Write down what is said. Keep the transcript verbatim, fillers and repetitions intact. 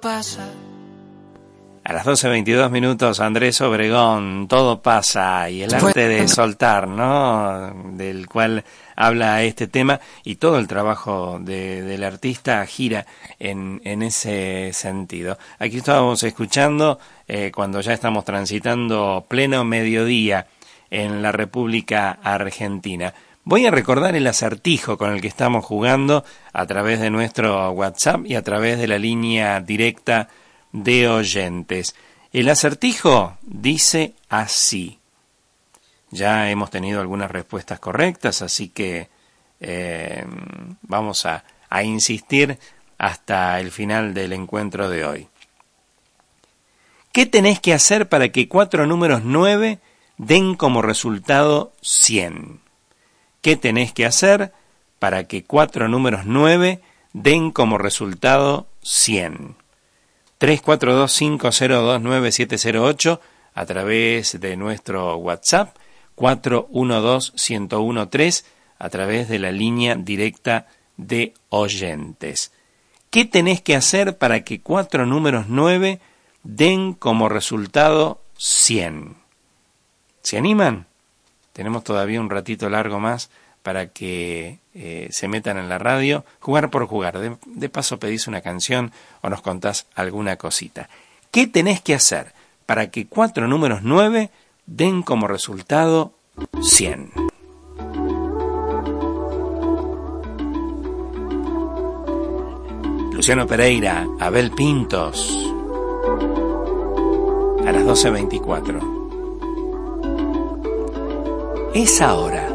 pasa. A las doce veintidós minutos, Andrés Obregón, Todo pasa, y el arte de soltar, ¿no? Del cual habla este tema, y todo el trabajo de, del artista gira en, en ese sentido. Aquí estábamos escuchando eh, cuando ya estamos transitando pleno mediodía en la República Argentina. Voy a recordar el acertijo con el que estamos jugando a través de nuestro WhatsApp y a través de la línea directa de oyentes. El acertijo dice así. Ya hemos tenido algunas respuestas correctas, así que eh, vamos a, a insistir hasta el final del encuentro de hoy. ¿Qué tenés que hacer para que cuatro números nueve den como resultado cien? ¿Qué tenés que hacer para que cuatro números nueve den como resultado cien? tres cuatro dos cinco cero dos nueve siete cero ocho a través de nuestro WhatsApp, cuatro uno dos uno cero uno tres a través de la línea directa de oyentes. ¿Qué tenés que hacer para que cuatro números nueve den como resultado cien? ¿Se animan? Tenemos todavía un ratito largo más para que eh, se metan en la radio. Jugar por jugar. De, de paso pedís una canción o nos contás alguna cosita. ¿Qué tenés que hacer para que cuatro números nueve den como resultado cien? Luciano Pereira, Abel Pintos. A las doce veinticuatro. Es ahora.